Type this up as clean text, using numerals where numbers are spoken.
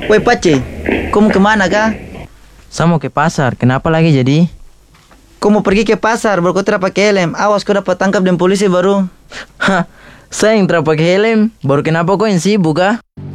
Woi Pace, kau mau kemana kah? Saya mau ke pasar, kenapa lagi jadi? Kau mau pergi ke pasar, baru kau tidak pakai helm. Awas kau dapat tangkap dengan polisi baru. Hah, saya yang tidak pakai helm, baru kenapa kau yang sibuk kah?